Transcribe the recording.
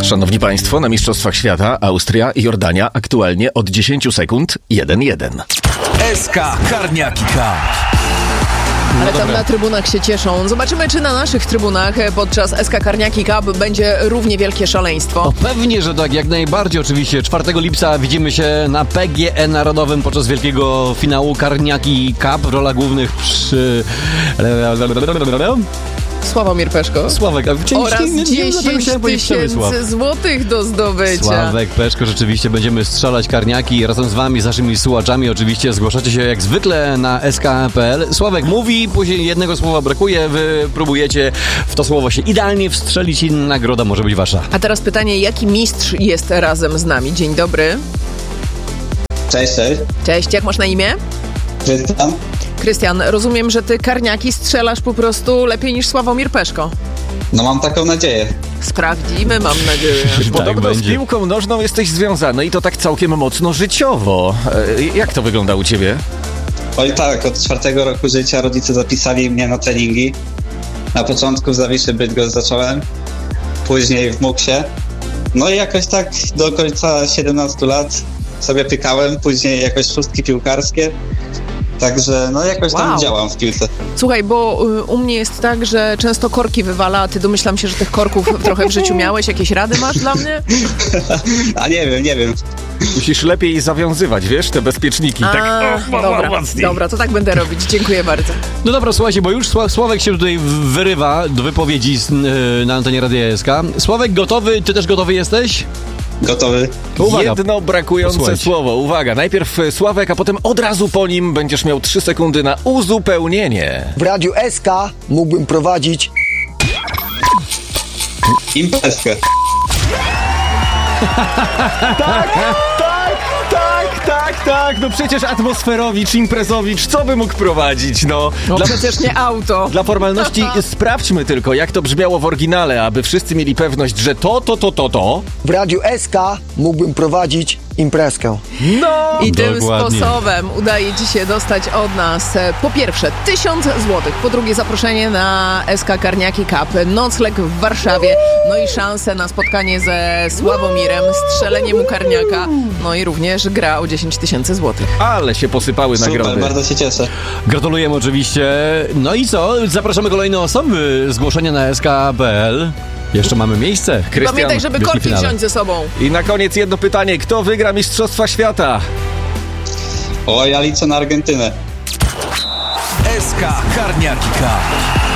Szanowni Państwo, na Mistrzostwach Świata Austria i Jordania aktualnie od 10 sekund 1-1. SK Karniaki Cup. Ale tam na trybunach się cieszą. Zobaczymy, czy na naszych trybunach podczas SK Karniaki Cup będzie równie wielkie szaleństwo. No pewnie, że tak, jak najbardziej oczywiście. 4 lipca widzimy się na PGE Narodowym podczas wielkiego finału Karniaki Cup. W rolach głównych przy... Sławomir Peszko. Sławek, oraz 10 000 złotych do zdobycia. Sławek Peszko, rzeczywiście będziemy strzelać karniaki razem z wami, z naszymi słuchaczami. Oczywiście zgłaszacie się jak zwykle na sk.pl. Sławek mówi, później jednego słowa brakuje, wy próbujecie w to słowo się idealnie wstrzelić i nagroda może być wasza. A teraz pytanie, jaki mistrz jest razem z nami? Dzień dobry. Cześć. Cześć, jak masz na imię? Krystian. Krystian, rozumiem, że ty karniaki strzelasz po prostu lepiej niż Sławomir Peszko. No mam taką nadzieję. Sprawdzimy, mam nadzieję. Podobno z będzie. piłką nożną jesteś związany i to tak całkiem mocno życiowo. Jak to wygląda u ciebie? Oj tak, od 4 roku życia rodzice zapisali mnie na treningi. Na początku w Zawiszy Bydgoszcz zacząłem, później w Muksie. No i jakoś tak do końca 17 lat sobie pykałem, później jakoś szóstki piłkarskie. Także no jakoś tam działam w piłce. Słuchaj, bo u mnie jest tak, że często korki wywala, a ty domyślam się, że tych korków trochę w życiu miałeś. Jakieś rady masz dla mnie? A nie wiem. Musisz lepiej zawiązywać, wiesz, te bezpieczniki. Dobra, to tak będę robić. Dziękuję bardzo. No dobra, słuchajcie, bo już Sławek się tutaj wyrywa do wypowiedzi na antenie Radia SK. Sławek gotowy? Ty też gotowy jesteś? Gotowy. Uwaga. Jedno brakujące Posłuchajcie. słowo. Uwaga, najpierw Sławek, a potem od razu po nim będziesz miał 3 sekundy na uzupełnienie. W Radiu SK mógłbym prowadzić Imprezkę. Tak, no przecież atmosferowicz, imprezowicz, co by mógł prowadzić, no. Przecież nie auto. Dla formalności sprawdźmy tylko, jak to brzmiało w oryginale, aby wszyscy mieli pewność, że to. w Radiu SK mógłbym prowadzić imprezkę. No! I tym Dokładnie. sposobem udaje ci się dostać od nas po pierwsze 1000 złotych, po drugie zaproszenie na SK Karniaki Cup, nocleg w Warszawie, no i szansę na spotkanie ze Sławomirem, strzelenie mu karniaka, no i również gra o 10 000 złotych. Ale się posypały Super, nagrody. bardzo się cieszę. Gratulujemy oczywiście. No i co? Zapraszamy kolejne osoby. Zgłoszenia na sk.pl. Jeszcze mamy miejsce. Krystian, Pamiętaj, żeby wielki korki finale. wziąć ze sobą. I na koniec jedno pytanie. Kto wygra Mistrzostwa Świata? O, ja liczę na Argentynę. SK Karniaki Cup.